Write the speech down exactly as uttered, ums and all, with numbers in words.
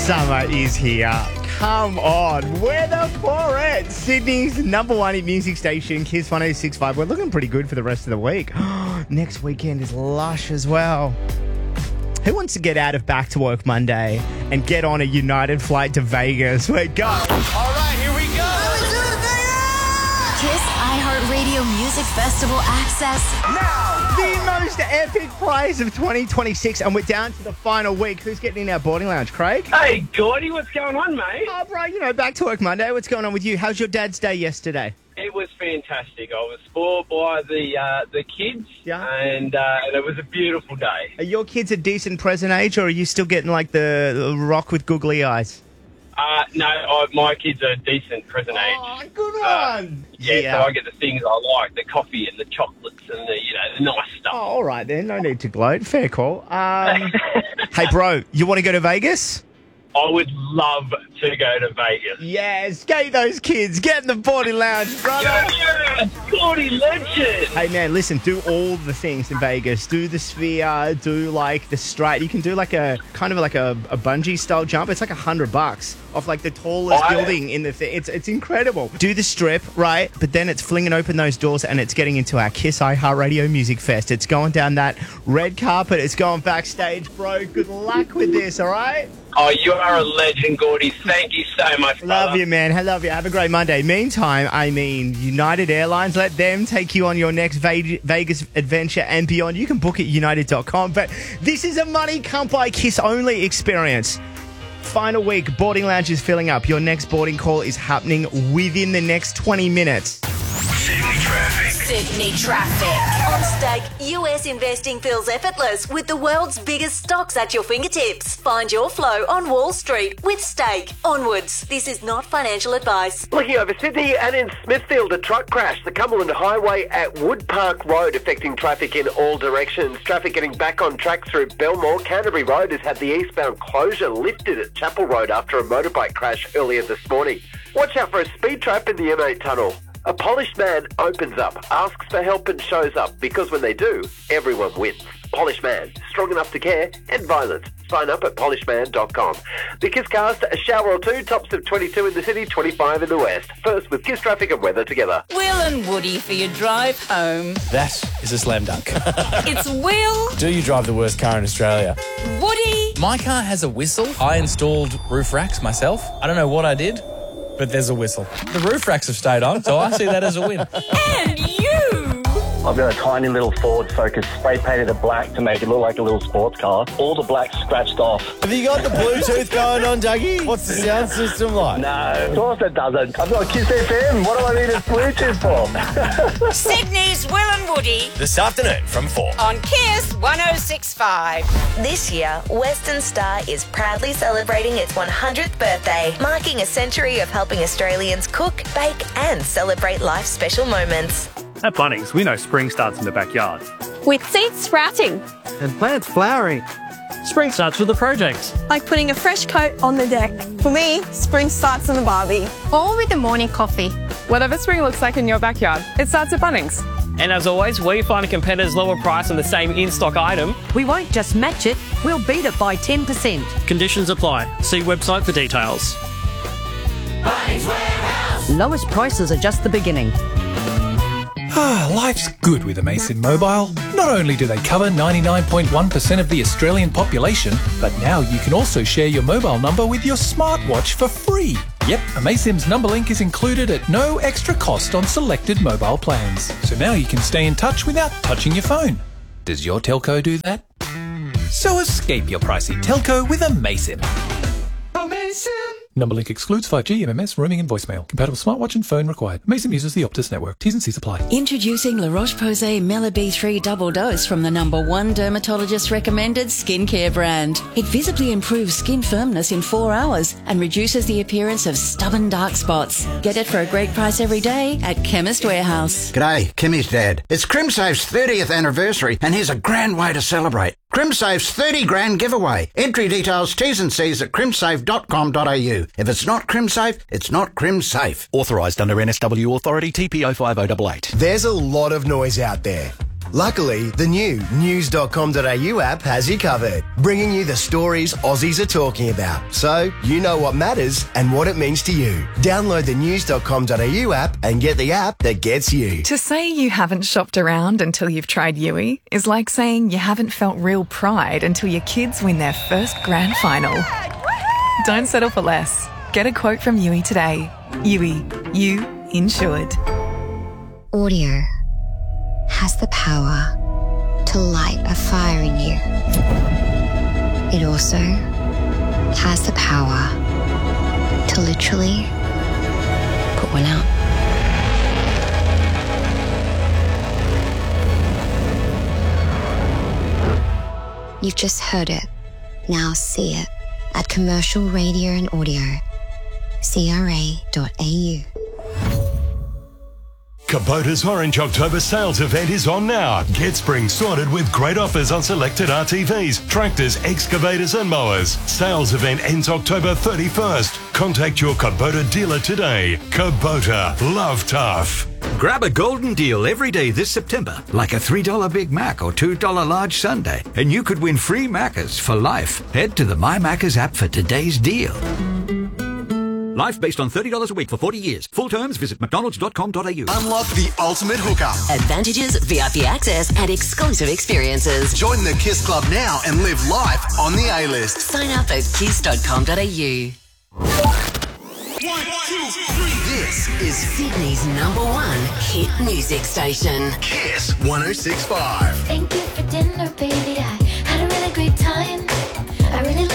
Summer is here. Come on, weather for it. Sydney's number one hit music station, Kiss one oh six point five. We're looking pretty good for the rest of the week. Next weekend is lush as well. Who wants to get out of back to work Monday and get on a United flight to Vegas? We're go. All right, here we go. Kiss iHeartRadio Music Festival access Now, the most epic prize of twenty twenty-six, and we're down to the final week. Who's getting in our boarding lounge, Craig? Hey, Gordy, what's going on, mate? Oh, bro, you know, back to work Monday. What's going on with you? How's your dad's day yesterday? It was fantastic. I was spoiled by the uh, the kids, Yeah. and, uh, and it was a beautiful day. Are your kids a decent present age, or are you still getting, like, the, the rock with googly eyes? Uh, no, I, my kids are decent present age. Oh, good Uh, one. yeah, so I get the things I like, the coffee and the chocolates and the, you know, the nice stuff. Oh, all right then. No need to gloat. Fair call. Um, hey, bro, you want to go to Vegas? I would love to go to Vegas. Yeah, skate those kids. Get in the boarding lounge, brother. Yeah, yeah, Gordy legend. Hey, man, listen, do all the things in Vegas. Do the sphere, do, like, the straight. You can do, like, a kind of like a, a bungee-style jump. It's like a hundred bucks off, like, the tallest I- building in the thing. It's, it's incredible. Do the strip, right? But then it's flinging open those doors and it's getting into our Kiss iHeartRadio Music Fest. It's going down that red carpet. It's going backstage, bro. Good luck with this, all right? Oh, you are a legend, Gordy. Thank you so much, brother. Love you, man. I love you. Have a great Monday. Meantime, I mean, United Airlines, let them take you on your next Ve- Vegas adventure and beyond. You can book it at united dot com. But this is a money can't buy Kiss only experience. Final week, boarding lounge is filling up. Your next boarding call is happening within the next twenty minutes. Sydney traffic. Sydney traffic. On Stake, U S investing feels effortless with the world's biggest stocks at your fingertips. Find your flow on Wall Street with Stake. Onwards. This is not financial advice. Looking over Sydney and in Smithfield, a truck crashed the Cumberland Highway at Wood Park Road, affecting traffic in all directions. Traffic getting back on track through Belmore. Canterbury Road has had the eastbound closure lifted at Chapel Road after a motorbike crash earlier this morning. Watch out for a speed trap in the M eight tunnel. A polished man opens up, asks for help and shows up, because when they do, everyone wins. Polished Man, strong enough to care and violent. Sign up at polished man dot com. The Kiss Cast, a shower or two, tops of twenty-two in the city, twenty-five in the west. First with Kiss Traffic and weather together. Will and Woody for your drive home. That is a slam dunk. It's Will, Do you drive the worst car in Australia? Woody, My car has a whistle. I installed roof racks myself. I don't know what I did, but there's a whistle. The roof racks have stayed on, so I see that as a win. and you. I've got a tiny little Ford Focus spray painted it black to make it look like a little sports car. All the black's scratched off. Have you got the Bluetooth going on, Dougie? What's the sound system like? No, of course it doesn't. I've got Kiss F M. What do I need a Bluetooth for? Sydney's Will and Woody This afternoon from four. on Kiss one oh six point five. This year, Western Star is proudly celebrating its one hundredth birthday, marking a century of helping Australians cook, bake and celebrate life's special moments. At Bunnings, we know spring starts in the backyard. With seeds sprouting, and plants flowering. Spring starts with a project. like putting a fresh coat on the deck. For me, spring starts in the barbie. Or with the morning coffee. Whatever spring looks like in your backyard, it starts at Bunnings. And as always, we find a competitor's lower price on the same in-stock item. We won't just match it, we'll beat it by ten percent. Conditions apply. See website for details. Bunnings Warehouse. Lowest prices are just the beginning. Life's good with Amazon Mobile. Not only do they cover ninety-nine point one percent of the Australian population, but now you can also share your mobile number with your smartwatch for free. Yep, Amazon's number link is included at no extra cost on selected mobile plans. So now you can stay in touch without touching your phone. Does your telco do that? So escape your pricey telco with Amazon. Amazing. Number link excludes five G, M M S, roaming and voicemail. Compatible smartwatch and phone required. Amazon uses the Optus network. T's and C's apply. Introducing La Roche-Posay Mela B three Double Dose from the number one dermatologist recommended skincare brand. It visibly improves skin firmness in four hours and reduces the appearance of stubborn dark spots. Get it for a great price every day at Chemist Warehouse. G'day, Kimmy's dad. It's CrimSafe's thirtieth anniversary and here's a grand way to celebrate. CrimSafe's thirty grand giveaway. Entry details, T's and C's at crimsafe dot com dot a u. If it's not CrimSafe, it's not CrimSafe. Authorised under N S W Authority T P oh five oh eight eight. There's a lot of noise out there. Luckily, the new news dot com dot a u app has you covered, bringing you the stories Aussies are talking about, so you know what matters and what it means to you. Download the news dot com dot a u app and get the app that gets you. To say you haven't shopped around until you've tried Yui is like saying you haven't felt real pride until your kids win their first grand final. Don't settle for less. Get a quote from Yui today. Yui, you insured. Audio has the power to light a fire in you. It also has the power to literally put one out. You've just heard it. Now see it at Commercial Radio and Audio. C R A dot A U. Kubota's Orange October sales event is on now. Get spring sorted with great offers on selected R T Vs, tractors, excavators and mowers. Sales event ends October thirty-first. Contact your Kubota dealer today. Kubota, love tough. Grab a golden deal every day this September, like a three dollar Big Mac or two dollar large sundae, and you could win free Maccas for life. Head to the My Maccas app for today's deal. Life based on thirty dollars a week for forty years. Full terms, visit mcdonalds dot com dot a u. Unlock the ultimate hookup. Advantages, V I P access, and exclusive experiences. Join the KISS Club now and live life on the A-list. Sign up at kiss dot com dot a u. One, two, three. This is Sydney's number one hit music station. KISS one oh six point five. Thank you for dinner, baby. I had a really great time. I really